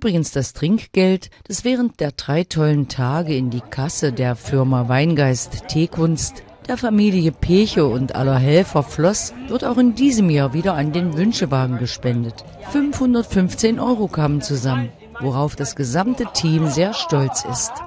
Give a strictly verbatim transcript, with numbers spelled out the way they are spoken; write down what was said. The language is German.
Übrigens das Trinkgeld, das während der drei tollen Tage in die Kasse der Firma Weingeist Teekunst, der Familie Peche und aller Helfer floss, wird auch in diesem Jahr wieder an den Wünschewagen gespendet. fünfhundertfünfzehn Euro kamen zusammen, worauf das gesamte Team sehr stolz ist.